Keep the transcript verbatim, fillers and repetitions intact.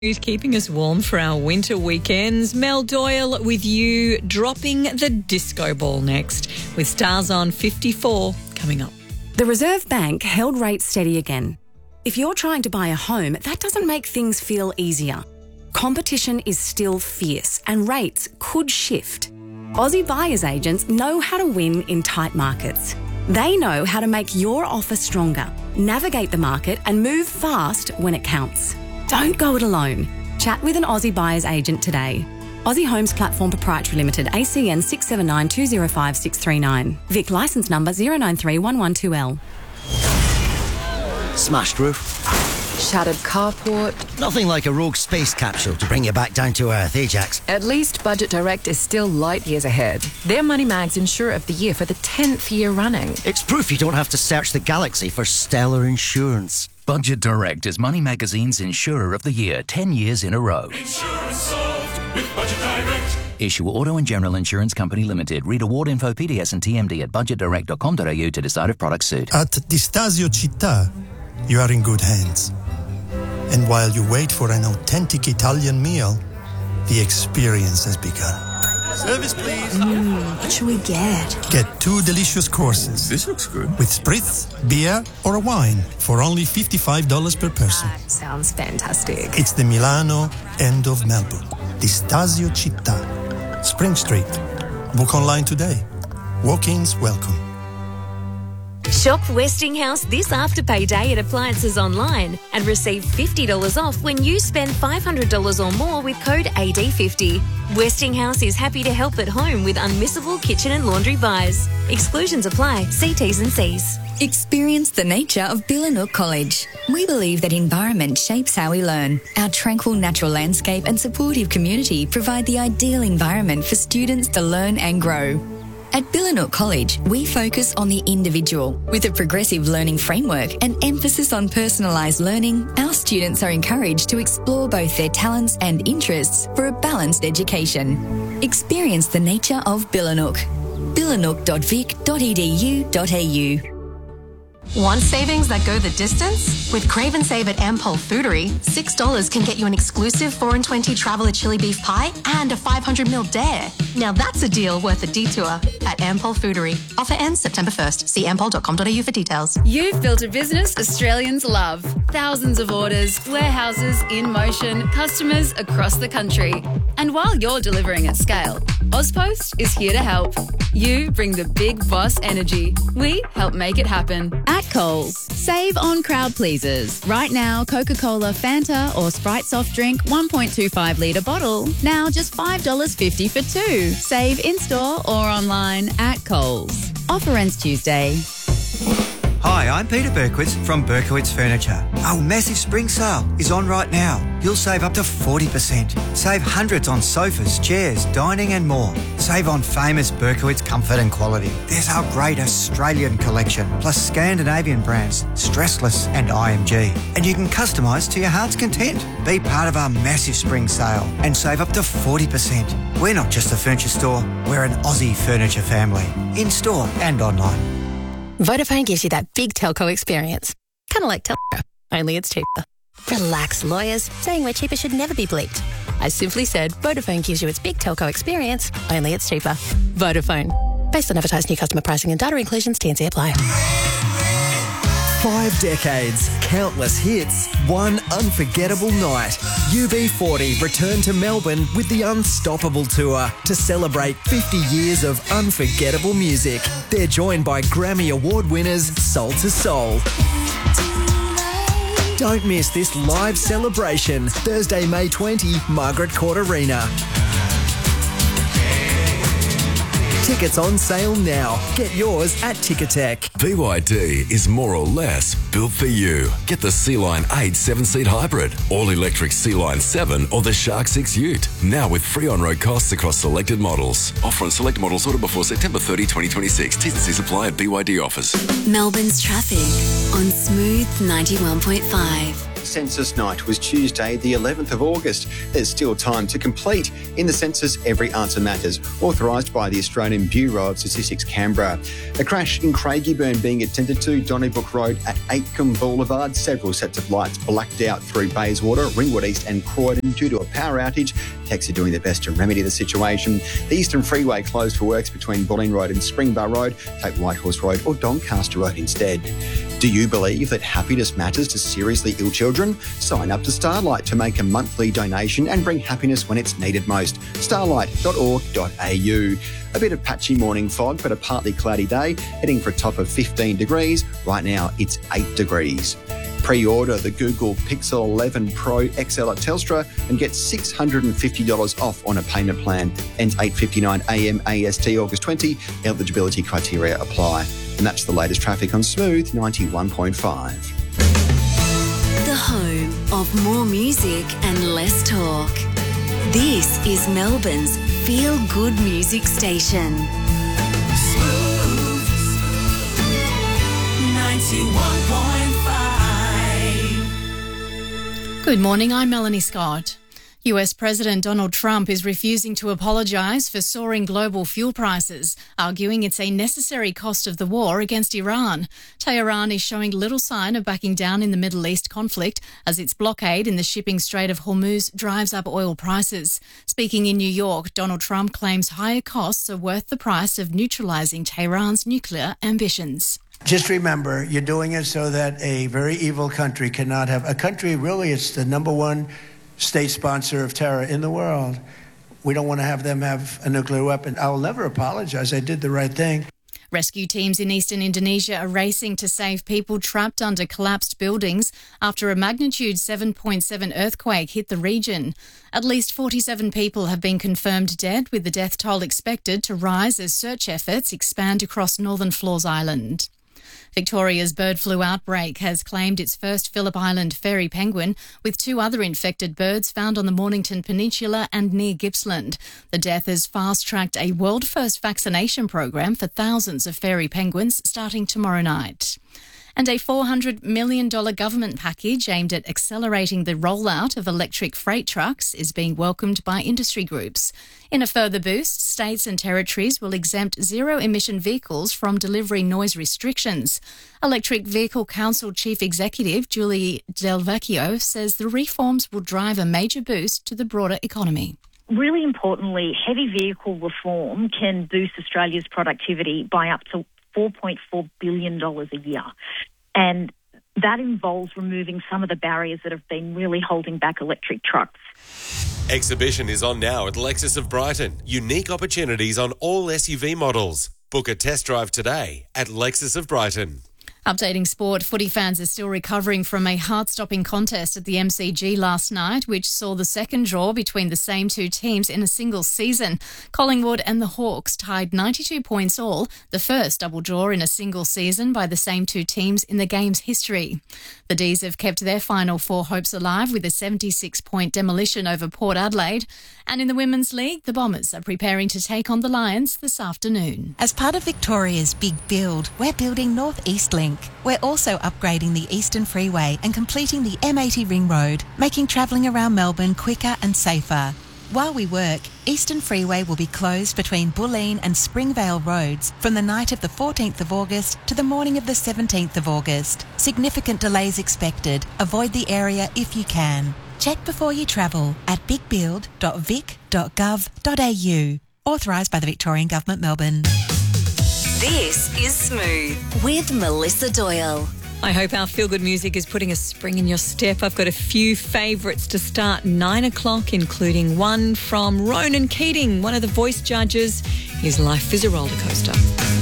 Who's keeping us warm for our winter weekends? Mel Doyle with you, dropping the disco ball next with Stars on fifty-four coming up. The Reserve Bank held rates steady again. If you're trying to buy a home, that doesn't make things feel easier. Competition is still fierce and rates could shift. Aussie buyers agents know how to win in tight markets. They know how to make your offer stronger, navigate the market and move fast when it counts. Don't go it alone. Chat with an Aussie buyer's agent today. Aussie Homes Platform Proprietary Limited, A C N six seven nine two zero five six three nine. Vic licence number zero nine three one one two L. Smashed roof. Shattered carport. Nothing like a rogue space capsule to bring you back down to earth, eh, Jax? At least Budget Direct is still light years ahead. They're Money Mag's Insurer of the Year for the tenth year running. It's proof you don't have to search the galaxy for stellar insurance. Budget Direct is Money Magazine's Insurer of the Year, ten years in a row. Insurance solved with Budget Direct. Issue Auto and General Insurance Company Limited. Read award info, P D S and T M D at budget direct dot com dot a u to decide if products suit. At Di Stasio Città, you are in good hands. And while you wait for an authentic Italian meal, the experience has begun. Service, please. Mm, what should we get? Get two delicious courses. This looks good. With spritz, beer, or a wine for only fifty-five dollars per person. That sounds fantastic. It's the Milano end of Melbourne. Di Stasio Città. Spring Street. Book online today. Walk-ins welcome. Shop Westinghouse this after payday at Appliances Online and receive fifty dollars off when you spend five hundred dollars or more with code A D fifty. Westinghouse is happy to help at home with unmissable kitchen and laundry buys. Exclusions apply. See T's and C's. Experience the nature of Billanook College. We believe that environment shapes how we learn. Our tranquil natural landscape and supportive community provide the ideal environment for students to learn and grow. At Billanook College, we focus on the individual. With a progressive learning framework and emphasis on personalised learning, our students are encouraged to explore both their talents and interests for a balanced education. Experience the nature of Billanook. billanook dot vic dot e d u dot a u. Want savings that go the distance? With Crave and Save at Ampol Foodery, six dollars can get you an exclusive four and twenty Traveller chili beef pie and a five hundred milliliter dare. Now that's a deal worth a detour at Ampol Foodery. Offer ends September first. See ampol dot com dot a u for details. You've built a business Australians love. Thousands of orders, warehouses in motion, customers across the country. And while you're delivering at scale, Ozpost is here to help. You bring the big boss energy. We help make it happen. At Coles, save on crowd pleasers. Right now, Coca-Cola, Fanta or Sprite soft drink one point two five litre bottle. Now just five dollars fifty for two. Save in-store or online at Coles. Offer ends Tuesday. Hi, I'm Peter Berkowitz from Berkowitz Furniture. Our massive spring sale is on right now. You'll save up to forty percent. Save hundreds on sofas, chairs, dining and more. Save on famous Berkowitz comfort and quality. There's our great Australian collection, plus Scandinavian brands, Stressless and I M G. And you can customise to your heart's content. Be part of our massive spring sale and save up to forty percent. We're not just a furniture store, we're an Aussie furniture family. In-store and online. Vodafone gives you that big telco experience. Kind of like Telstra, only it's cheaper. Relax, lawyers. Saying we're cheaper should never be bleeped. I simply said Vodafone gives you its big telco experience, only it's cheaper. Vodafone. Based on advertised new customer pricing and data inclusions, T and C apply. Five decades, countless hits, one unforgettable night. U B forty return to Melbourne with the Unstoppable Tour to celebrate fifty years of unforgettable music. They're joined by Grammy Award winners Soul to Soul. Don't miss this live celebration, Thursday, May twentieth, Margaret Court Arena. Tickets on sale now. Get yours at Ticketek. B Y D is more or less built for you. Get the Sea-Line eight seven-seat hybrid, all-electric Sea-Line seven or the Shark six Ute. Now with free on-road costs across selected models. Offer on select models ordered before September thirtieth, twenty twenty-six. T's and C's apply at B Y D offers. Melbourne's traffic on Smooth ninety-one point five. Census Night was Tuesday, the eleventh of August. There's still time to complete. In the census, every answer matters. Authorised by the Australian Bureau of Statistics, Canberra. A crash in Craigieburn being attended to, Donnybrook Road at Aitcombe Boulevard. Several sets of lights blacked out through Bayswater, Ringwood East and Croydon due to a power outage. Techs are doing their best to remedy the situation. The Eastern Freeway closed for works between Bulleen Road and Springbar Road. Take Whitehorse Road or Doncaster Road instead. Do you believe that happiness matters to seriously ill children? Sign up to Starlight to make a monthly donation and bring happiness when it's needed most. starlight dot org dot a u. A bit of patchy morning fog, but a partly cloudy day, heading for a top of fifteen degrees. Right now, it's eight degrees. Pre-order the Google Pixel eleven Pro X L at Telstra and get six hundred fifty dollars off on a payment plan. Ends eight fifty-nine a m A S T August twentieth. Eligibility criteria apply. And that's the latest traffic on Smooth ninety-one point five. The home of more music and less talk. This is Melbourne's feel-good music station. Smooth ninety-one point five. Good morning, I'm Melanie Scott. U S President Donald Trump is refusing to apologise for soaring global fuel prices, arguing it's a necessary cost of the war against Iran. Tehran is showing little sign of backing down in the Middle East conflict as its blockade in the shipping Strait of Hormuz drives up oil prices. Speaking in New York, Donald Trump claims higher costs are worth the price of neutralising Tehran's nuclear ambitions. Just remember, you're doing it so that a very evil country cannot have... A country, really, it's the number one state sponsor of terror in the world. We don't want to have them have a nuclear weapon. I'll never apologize. I did the right thing. Rescue teams in eastern Indonesia are racing to save people trapped under collapsed buildings after a magnitude seven point seven earthquake hit the region. At least forty-seven people have been confirmed dead, with the death toll expected to rise as search efforts expand across northern Flores Island. Victoria's bird flu outbreak has claimed its first Phillip Island fairy penguin, with two other infected birds found on the Mornington Peninsula and near Gippsland. The death has fast-tracked a world-first vaccination program for thousands of fairy penguins starting tomorrow night. And a four hundred million dollars government package aimed at accelerating the rollout of electric freight trucks is being welcomed by industry groups. In a further boost, states and territories will exempt zero-emission vehicles from delivery noise restrictions. Electric Vehicle Council Chief Executive Julie Del Vecchio says the reforms will drive a major boost to the broader economy. Really importantly, heavy vehicle reform can boost Australia's productivity by up to four point four billion dollars a year. And that involves removing some of the barriers that have been really holding back electric trucks. Exhibition is on now at Lexus of Brighton. Unique opportunities on all S U V models. Book a test drive today at Lexus of Brighton. Updating sport, footy fans are still recovering from a heart-stopping contest at the M C G last night, which saw the second draw between the same two teams in a single season. Collingwood and the Hawks tied ninety-two points all, the first double draw in a single season by the same two teams in the game's history. The D's have kept their final four hopes alive with a seventy-six point demolition over Port Adelaide. And in the Women's League, the Bombers are preparing to take on the Lions this afternoon. As part of Victoria's big build, we're building North East Link. We're also upgrading the Eastern Freeway and completing the M eighty Ring Road, making travelling around Melbourne quicker and safer. While we work, Eastern Freeway will be closed between Bulleen and Springvale roads from the night of the fourteenth of August to the morning of the seventeenth of August. Significant delays expected. Avoid the area if you can. Check before you travel at big build dot vic dot gov dot a u. Authorised by the Victorian Government, Melbourne. This is Smooth with Melissa Doyle. I hope our feel-good music is putting a spring in your step. I've got a few favourites to start nine o'clock, including one from Ronan Keating, one of the voice judges. His life is a roller coaster.